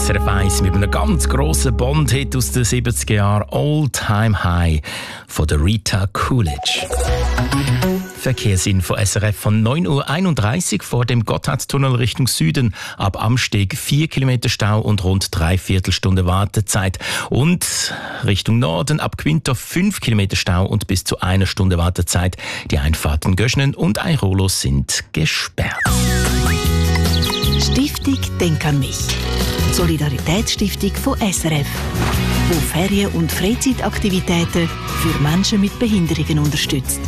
SRF 1 mit einem ganz grossen Bond-Hit aus den 70er Jahren, All Time High von der Rita Coolidge. Verkehrsinfo SRF von 9.31 Uhr vor dem Gotthardtunnel Richtung Süden. Ab Amsteg 4 Kilometer Stau und rund 3/4 Stunde Wartezeit. Und Richtung Norden ab Quintorf 5 Kilometer Stau und bis zu 1 Stunde Wartezeit. Die Einfahrten Göschnen und Airolo sind gesperrt. Stiftung Denk an mich. Solidaritätsstiftung von SRF, wo Ferien- und Freizeitaktivitäten für Menschen mit Behinderungen unterstützt.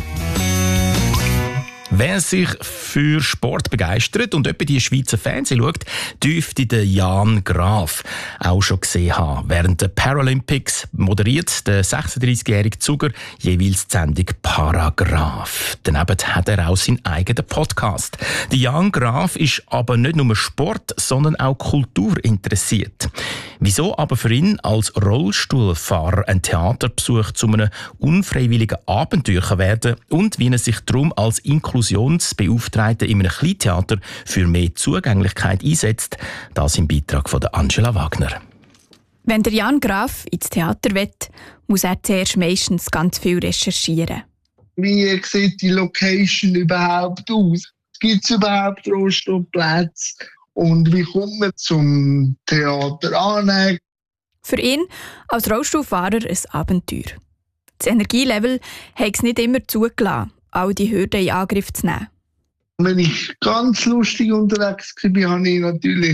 Wer sich für Sport begeistert und etwa die Schweizer Fernsehen schaut, dürfte den Jan Graf auch schon gesehen haben. Während der Paralympics moderiert der 36-jährige Zuger jeweils die Sendung Paragraph. Daneben hat er auch seinen eigenen Podcast. Der Jan Graf ist aber nicht nur Sport, sondern auch Kultur interessiert. Wieso aber für ihn als Rollstuhlfahrer ein Theaterbesuch zu einem unfreiwilligen Abenteuer werden und wie er sich darum als Inklusionsbeauftragter in einem Kleintheater für mehr Zugänglichkeit einsetzt, das im Beitrag von Angela Wagner. Wenn der Jan Graf ins Theater will, muss er zuerst meistens ganz viel recherchieren. Wie sieht die Location überhaupt aus? Gibt es überhaupt Rollstuhlplätze? Und wie kommt man zum Theater an? Für ihn als Rollstuhlfahrer ein Abenteuer. Das Energielevel hat es nicht immer zugelassen, all die Hürden in Angriff zu nehmen. Wenn ich ganz lustig unterwegs war, habe ich natürlich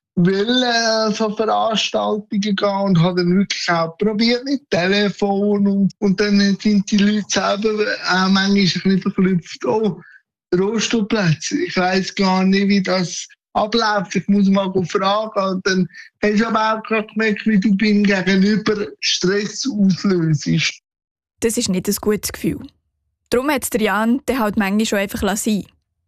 so Veranstaltungen gehen und habe dann wirklich auch probiert mit Telefon. Und dann sind die Leute selber auch manchmal ein bisschen verklüpft. Oh, Rollstuhlplätze. Ich weiss gar nicht, wie das abläuft. Ich muss mal fragen. Und dann hast du aber auch gerade gemerkt, wie du beim Gegenüber Stress auslöst. Das ist nicht ein gutes Gefühl. Darum hat der Jan den halt manchmal schon einfach sein.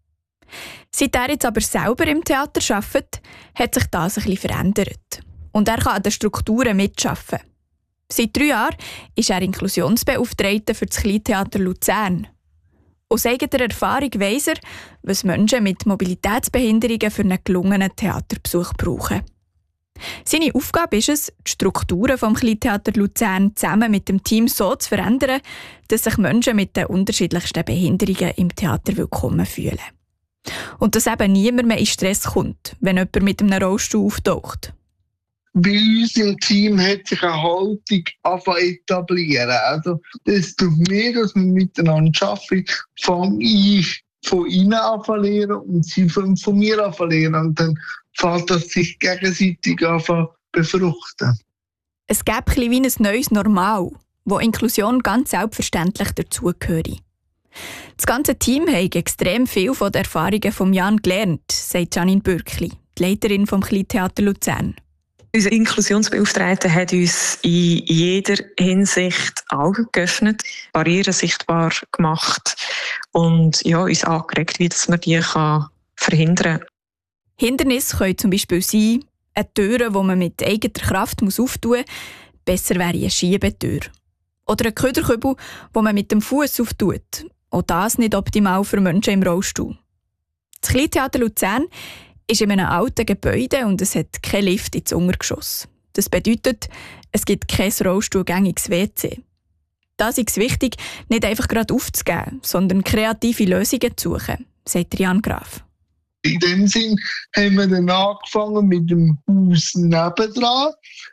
Seit er jetzt aber selber im Theater arbeitet, hat sich das ein bisschen verändert. Und er kann an den Strukturen mitarbeiten. Seit 3 Jahren ist er Inklusionsbeauftragter für das Kleintheater Luzern. Aus eigener Erfahrung weiss er, was Menschen mit Mobilitätsbehinderungen für einen gelungenen Theaterbesuch brauchen. Seine Aufgabe ist es, die Strukturen des Kleintheater Luzern zusammen mit dem Team so zu verändern, dass sich Menschen mit den unterschiedlichsten Behinderungen im Theater willkommen fühlen. Und dass eben niemand mehr in Stress kommt, wenn jemand mit einem Rollstuhl auftaucht. Bei uns im Team hat sich eine Haltung etablieren. Also, desto mehr, dass wir miteinander arbeiten, fange ich von ihnen an zu lernen und sie von mir an zu lernen. Und dann fällt das sich gegenseitig an zu befruchten. Es gäbe ein bisschen wie ein neues Normal, wo Inklusion ganz selbstverständlich dazugehört. Das ganze Team hat extrem viel von den Erfahrungen von Jan gelernt, sagt Janine Bürkli, die Leiterin des Kleintheater Luzern. Unser Inklusionsbeauftragter hat uns in jeder Hinsicht Augen geöffnet, Barrieren sichtbar gemacht und uns angeregt, wie man die verhindern kann. Hindernisse können zum Beispiel sein, eine Tür, die man mit eigener Kraft auftun muss, besser wäre eine Schiebetür. Oder ein Köderkübel, den man mit dem Fuß auftut. Auch das nicht optimal für Menschen im Rollstuhl. Das Kleintheater Luzern ist in einem alten Gebäude und es hat keinen Lift ins Untergeschoss. Das bedeutet, es gibt kein rollstuhlgängiges WC. Das ist wichtig, nicht einfach gerade aufzugeben, sondern kreative Lösungen zu suchen, sagt Jan Graf. In dem Sinn haben wir dann angefangen mit dem Haus nebendran.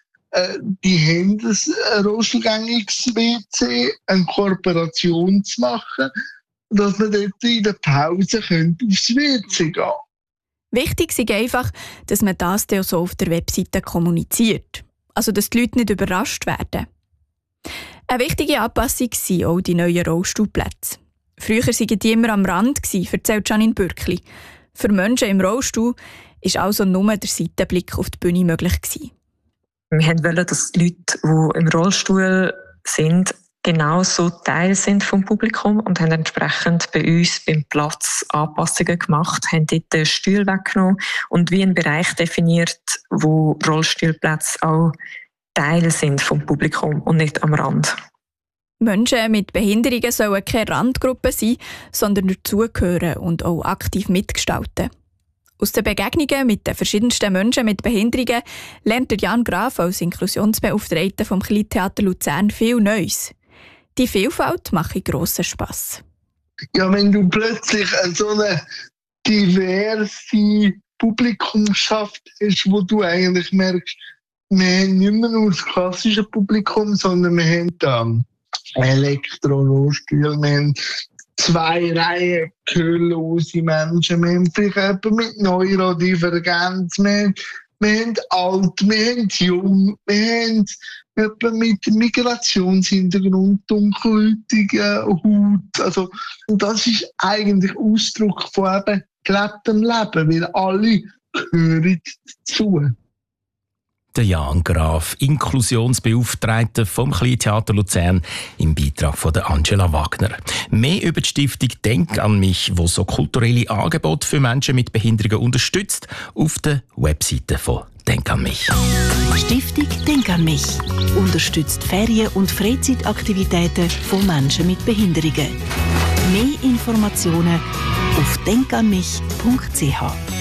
Die haben ein rollstuhlgängiges WC, eine Kooperation zu machen, dass wir dort in der Pause aufs WC gehen können. Wichtig ist einfach, dass man das dann so auf der Webseite kommuniziert. Also, dass die Leute nicht überrascht werden. Eine wichtige Anpassung sind auch die neuen Rollstuhlplätze. Früher waren die immer am Rand, erzählt Janine Bürkli. Für Menschen im Rollstuhl war also nur der Seitenblick auf die Bühne möglich. Wir wollten, dass die Leute, die im Rollstuhl sind, genauso Teil sind vom Publikum und haben entsprechend bei uns beim Platz Anpassungen gemacht, haben dort den Stuhl weggenommen und wie einen Bereich definiert, wo Rollstuhlplätze auch Teil sind vom Publikum und nicht am Rand. Menschen mit Behinderungen sollen keine Randgruppe sein, sondern dazugehören und auch aktiv mitgestalten. Aus den Begegnungen mit den verschiedensten Menschen mit Behinderungen lernt Jan Graf als Inklusionsbeauftragter vom Kleintheater Luzern viel Neues. Die Vielfalt macht grossen Spass. Ja, wenn du plötzlich so eine diverse Publikumschaft hast, wo du eigentlich merkst, wir haben nicht mehr nur das klassische Publikum, sondern wir haben dann Elektro-Rollstühle, wir haben 2 Reihen gehörlose Menschen, wir haben vielleicht jemanden mit Neurodivergenz, wir haben alt, wir haben jung, wir haben jemanden mit Migrationshintergrund, dunkelhäutiger Haut. Also, das ist eigentlich Ausdruck von eben gelebtem Leben, weil alle gehören dazu. Der Jan Graf, Inklusionsbeauftragter vom Kleintheater Luzern, im Beitrag von der Angela Wagner. Mehr über die Stiftung «Denk an mich», die so kulturelle Angebote für Menschen mit Behinderungen unterstützt, auf der Webseite von «Denk an mich». Stiftung «Denk an mich» unterstützt Ferien- und Freizeitaktivitäten von Menschen mit Behinderungen. Mehr Informationen auf denkanmich.ch.